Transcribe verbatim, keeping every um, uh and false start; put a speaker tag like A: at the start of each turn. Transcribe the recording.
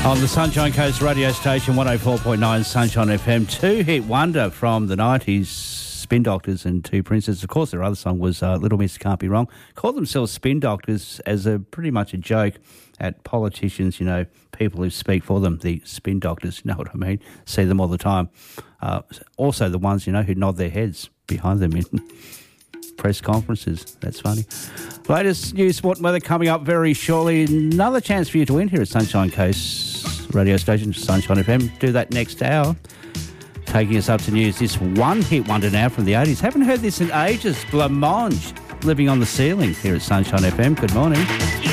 A: On the Sunshine Coast radio station, one oh four point nine Sunshine F M, two-hit wonder from the nineties, Spin Doctors and Two Princes. Of course, their other song was uh, Little Miss Can't Be Wrong. Called themselves Spin Doctors as a pretty much a joke at politicians, you know, people who speak for them, the Spin Doctors, you know what I mean? See them all the time. Uh, also the ones, you know, who nod their heads behind them in press conferences. That's funny. Latest news, sport and weather coming up very shortly. Another chance for you to win here at Sunshine Coast radio station, Sunshine F M. Do that next hour. Taking us up to news, this one-hit wonder now from the eighties. Haven't heard this in ages. Blancmange, Living on the Ceiling here at Sunshine F M. Good morning.